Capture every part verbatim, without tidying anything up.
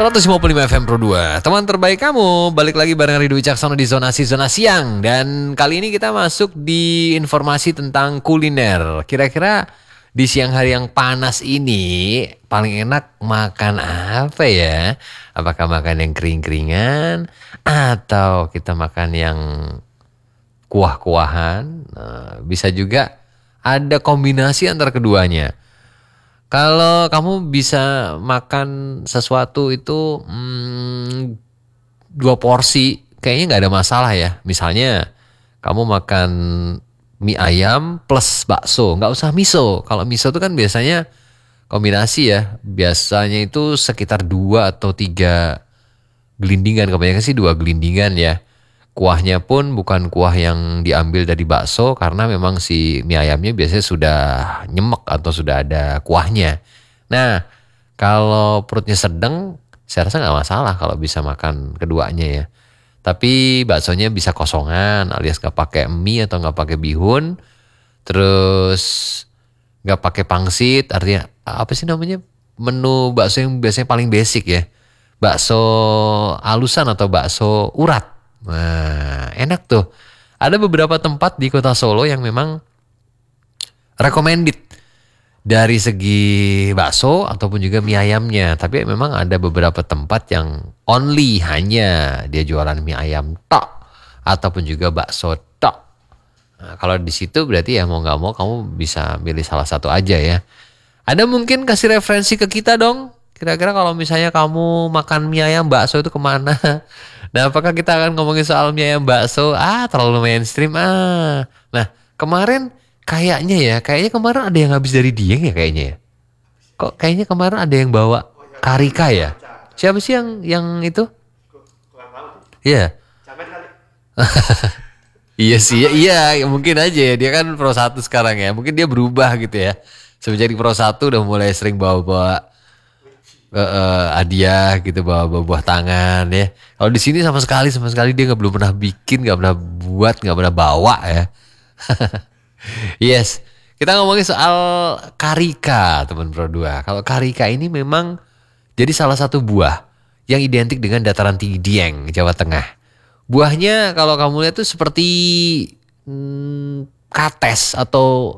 seratus lima puluh lima F M Pro dua, teman terbaik kamu. Balik lagi bareng Ridho Wicaksono di Zonasi Zona Siang. Dan kali ini kita masuk di informasi tentang kuliner. Kira-kira di siang hari yang panas ini paling enak makan apa ya? Apakah makan yang kering-keringan atau kita makan yang kuah-kuahan? Nah, bisa juga ada kombinasi antara keduanya. Kalau kamu bisa makan sesuatu itu hmm, dua porsi, kayaknya nggak ada masalah ya. Misalnya kamu makan mie ayam plus bakso, nggak usah miso. Kalau miso itu kan biasanya kombinasi ya. Biasanya itu sekitar dua atau tiga gelindingan, kebanyakan sih dua gelindingan ya. Kuahnya pun bukan kuah yang diambil dari bakso karena memang si mie ayamnya biasanya sudah nyemek atau sudah ada kuahnya. Nah, kalau perutnya sedang, saya rasa nggak masalah kalau bisa makan keduanya ya. Tapi baksonya bisa kosongan alias nggak pakai mie atau nggak pakai bihun, terus nggak pakai pangsit, artinya apa sih namanya menu bakso yang biasanya paling basic ya, bakso alusan atau bakso urat. Nah, enak tuh. Ada beberapa tempat di kota Solo yang memang recommended dari segi bakso ataupun juga mie ayamnya. Tapi memang ada beberapa tempat yang only hanya dia jualan mie ayam tok ataupun juga bakso tok. Nah, kalau di situ berarti ya mau nggak mau kamu bisa milih salah satu aja ya. Ada mungkin kasih referensi ke kita dong. Kira-kira kalau misalnya kamu makan mie ayam bakso itu kemana? Nah, apakah kita akan ngomongin soal mie ayam bakso? Ah, terlalu mainstream. Ah, nah kemarin kayaknya ya, kayaknya kemarin ada yang habis dari Dieng ya kayaknya ya. Kok kayaknya kemarin ada yang bawa Karika ya? Siapa sih yang yang itu? Iya. Iya sih, iya mungkin aja ya. Dia kan Pro satu sekarang ya. Mungkin dia berubah gitu ya. Semenjak di Pro satu udah mulai sering bawa-bawa Uh, uh, hadiah gitu, bawa buah tangan ya. Kalau di sini sama sekali sama sekali dia nggak belum pernah bikin, nggak pernah buat, nggak pernah bawa ya. Yes, kita ngomongin soal Karika teman Pro dua. Kalau Karika ini memang jadi salah satu buah yang identik dengan dataran tinggi Dieng, Jawa Tengah. Buahnya kalau kamu lihat tuh seperti hmm, kates atau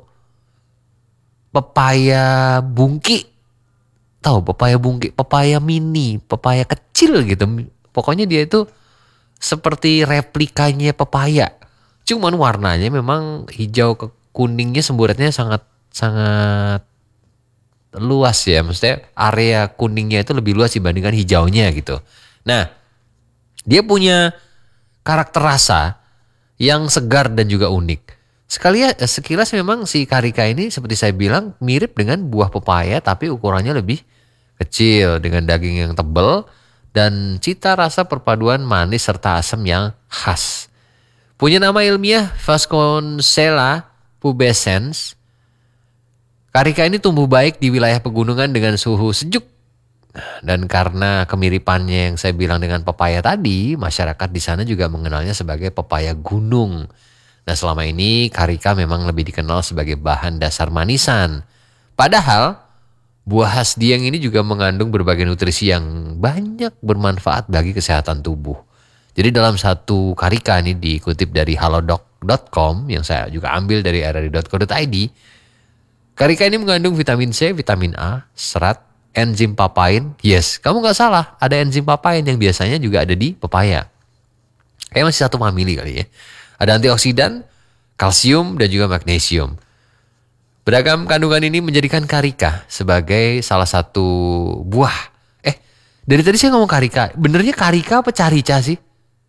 pepaya bungki. Tahu pepaya bungki, pepaya mini, pepaya kecil gitu. Pokoknya dia itu seperti replikanya pepaya. Cuman warnanya memang hijau ke kuningnya, semburatnya sangat sangat luas ya. Maksudnya area kuningnya itu lebih luas dibandingkan hijaunya gitu. Nah, dia punya karakter rasa yang segar dan juga unik. Sekali sekilas memang si Karika ini seperti saya bilang mirip dengan buah pepaya tapi ukurannya lebih kecil dengan daging yang tebal dan cita rasa perpaduan manis serta asam yang khas. Punya nama ilmiah Vasconcella pubescens. Karika ini tumbuh baik di wilayah pegunungan dengan suhu sejuk. Dan karena kemiripannya yang saya bilang dengan pepaya tadi, masyarakat di sana juga mengenalnya sebagai pepaya gunung. Nah, selama ini Karika memang lebih dikenal sebagai bahan dasar manisan. Padahal buah khas Dieng ini juga mengandung berbagai nutrisi yang banyak bermanfaat bagi kesehatan tubuh. Jadi dalam satu Karika ini dikutip dari halodoc dot com yang saya juga ambil dari r r i dot co dot i d. Karika ini mengandung vitamin C, vitamin A, serat, enzim papain. Yes, kamu nggak salah. Ada enzim papain yang biasanya juga ada di pepaya. Kayak masih satu famili kali ya. Ada antioksidan, kalsium, dan juga magnesium. Beragam kandungan ini menjadikan Karika sebagai salah satu buah. Eh, dari tadi saya ngomong Karika. Benernya Karika apa Carica sih?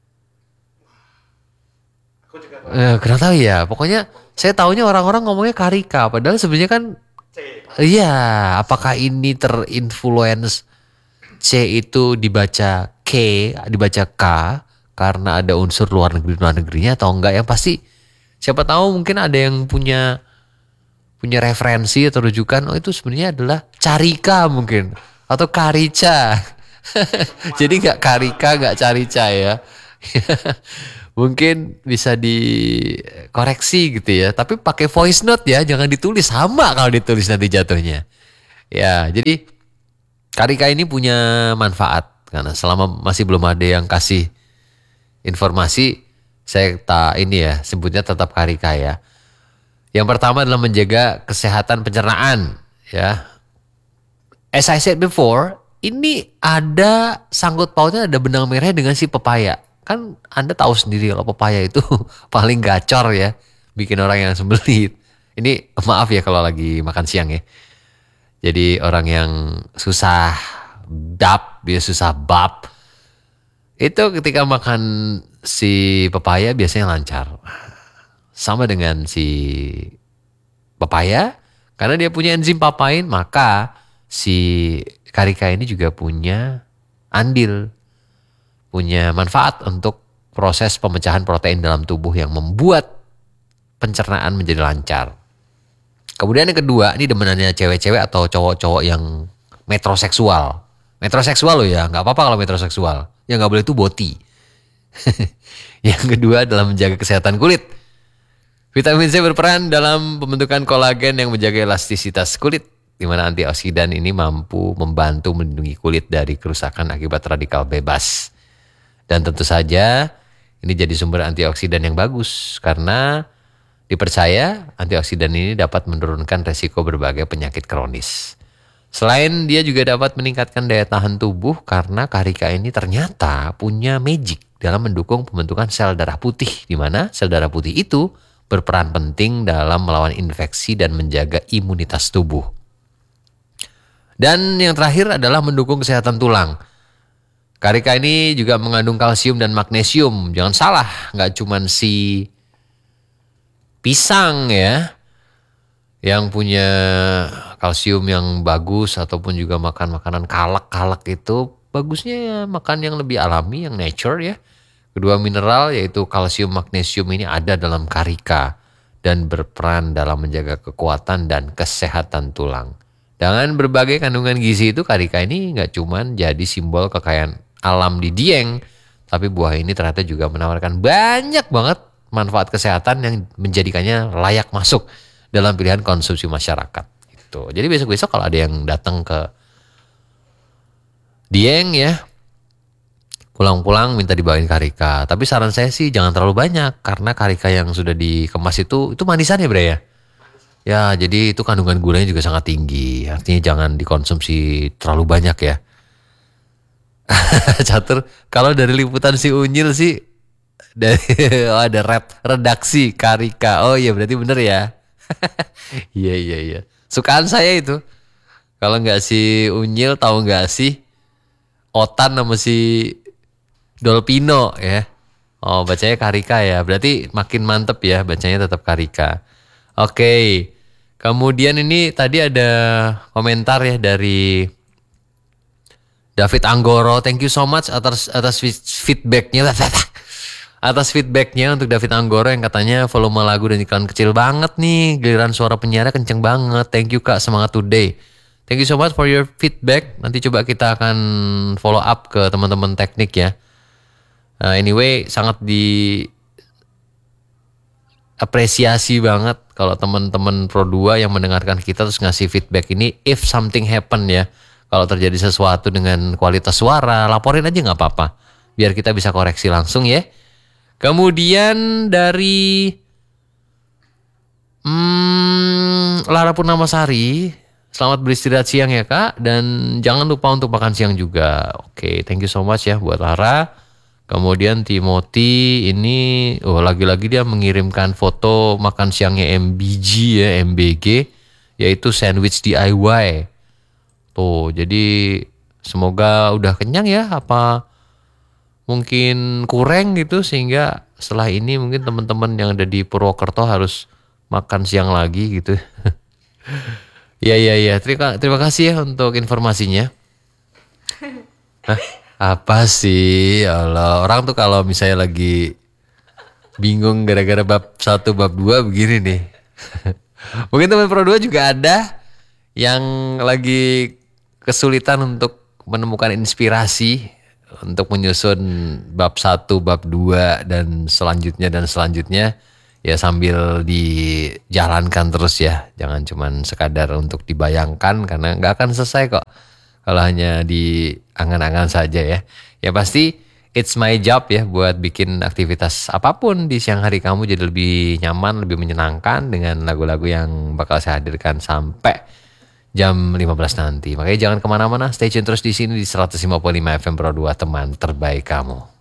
Eh, kurang tahu ya. Pokoknya saya taunya orang-orang ngomongnya Karika. Padahal sebenarnya kan, iya. Apakah ini terinfluence C itu dibaca K, dibaca K karena ada unsur luar negeri luar negerinya atau enggak? Yang pasti siapa tahu mungkin ada yang punya punya referensi atau rujukan, oh itu sebenarnya adalah Carika mungkin atau Karica. Jadi nggak Karika nggak Carica ya. Mungkin bisa dikoreksi gitu ya, tapi pakai voice note ya, jangan ditulis, sama kalau ditulis nanti jatuhnya. Ya, jadi Karika ini punya manfaat karena selama masih belum ada yang kasih informasi, saya tak ini ya sebutnya tetap karika ya. Yang pertama adalah menjaga kesehatan pencernaan ya. As I said before, ini ada sangkut pautnya, ada benang merahnya dengan si pepaya. Kan Anda tahu sendiri kalau pepaya itu paling gacor ya, bikin orang yang sembelit. Ini maaf ya kalau lagi makan siang ya. Jadi orang yang susah dap, dia susah bab, itu ketika makan si pepaya biasanya lancar. Sama dengan si pepaya, karena dia punya enzim papain, maka si karika ini juga punya andil, punya manfaat untuk proses pemecahan protein dalam tubuh yang membuat pencernaan menjadi lancar. Kemudian yang kedua, ini demenannya cewek-cewek atau cowok-cowok yang metroseksual. Metroseksual loh ya, nggak apa-apa kalau metroseksual. Yang nggak boleh itu boti. Yang kedua adalah menjaga kesehatan kulit. Vitamin C berperan dalam pembentukan kolagen yang menjaga elastisitas kulit, di mana antioksidan ini mampu membantu melindungi kulit dari kerusakan akibat radikal bebas. Dan tentu saja ini jadi sumber antioksidan yang bagus karena dipercaya antioksidan ini dapat menurunkan resiko berbagai penyakit kronis. Selain dia juga dapat meningkatkan daya tahan tubuh karena karika ini ternyata punya magic dalam mendukung pembentukan sel darah putih, di mana sel darah putih itu berperan penting dalam melawan infeksi dan menjaga imunitas tubuh. Dan yang terakhir adalah mendukung kesehatan tulang. Karika ini juga mengandung kalsium dan magnesium. Jangan salah, nggak cuman si pisang ya yang punya kalsium yang bagus, ataupun juga makan makanan kalak-kalak itu bagusnya ya makan yang lebih alami, yang nature ya. Kedua mineral yaitu kalsium magnesium ini ada dalam karika dan berperan dalam menjaga kekuatan dan kesehatan tulang. Dengan berbagai kandungan gizi itu, karika ini nggak cuman jadi simbol kekayaan alam di Dieng, tapi buah ini ternyata juga menawarkan banyak banget manfaat kesehatan yang menjadikannya layak masuk dalam pilihan konsumsi masyarakat. Gitu. Jadi besok-besok kalau ada yang datang ke Dieng ya, pulang-pulang minta dibawain karika. Tapi saran saya sih jangan terlalu banyak, karena karika yang sudah dikemas itu itu manisan ya bre ya. Ya jadi itu kandungan gulanya juga sangat tinggi. Artinya jangan dikonsumsi terlalu banyak ya. Catur, kalau dari liputan si Unyil sih dari oh ada red redaksi karika. Oh iya berarti bener ya. Iya iya iya. Sukaan saya itu. Kalau nggak si Unyil, tahu nggak sih Otan sama si Dolpino ya. Oh bacanya karika ya. Berarti makin mantep ya bacanya tetap karika. Oke. Kemudian ini tadi ada komentar ya dari David Anggoro. Thank you so much atas atas feedbacknya. Atas feedbacknya untuk David Anggoro yang katanya volume lagu dan iklan kecil banget nih. Giliran suara penyiarnya kenceng banget. Thank you Kak, semangat today. Thank you so much for your feedback. Nanti coba kita akan follow up ke teman-teman teknik ya. Uh, anyway, sangat di apresiasi banget kalau teman-teman Pro dua yang mendengarkan kita terus ngasih feedback ini. If something happen ya, kalau terjadi sesuatu dengan kualitas suara, laporin aja nggak apa-apa. Biar kita bisa koreksi langsung ya. Kemudian dari hmm, Lara Purnamasari, selamat beristirahat siang ya Kak, dan jangan lupa untuk makan siang juga. Oke, thank you so much ya buat Lara. Kemudian Timothy ini, oh lagi-lagi dia mengirimkan foto makan siangnya M B G ya, M B G, yaitu sandwich D I Y. Tuh, jadi semoga udah kenyang ya, apa mungkin kurang gitu, sehingga setelah ini mungkin teman-teman yang ada di Purwokerto harus makan siang lagi gitu. Ya ya ya, terima, terima kasih ya untuk informasinya. Hah? Apa sih, ya Allah, orang tuh kalau misalnya lagi bingung gara-gara bab satu bab dua begini nih. Mungkin teman Pro dua juga ada yang lagi kesulitan untuk menemukan inspirasi untuk menyusun bab satu, bab dua dan selanjutnya dan selanjutnya. Ya sambil dijalankan terus ya. Jangan cuman sekadar untuk dibayangkan, karena nggak akan selesai kok Kalau hanya di angan-angan saja ya. Ya pasti it's my job ya buat bikin aktivitas apapun di siang hari kamu jadi lebih nyaman, lebih menyenangkan dengan lagu-lagu yang bakal saya hadirkan sampai jam lima belas nanti. Makanya jangan kemana-mana, stay tune terus di sini di seratus lima puluh lima F M Pro dua, teman terbaik kamu.